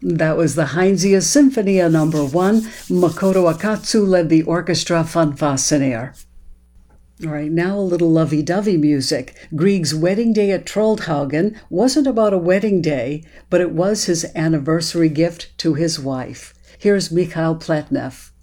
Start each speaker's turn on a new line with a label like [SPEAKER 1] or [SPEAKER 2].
[SPEAKER 1] That was the Heinzia Sinfonia Number 1. Makoto Akatsu led the orchestra Fanfasinir. All right, now a little lovey-dovey music. Grieg's wedding day at Troldhaugen wasn't about a wedding day, but it was his anniversary gift to his wife. Here's Mikhail Pletnev.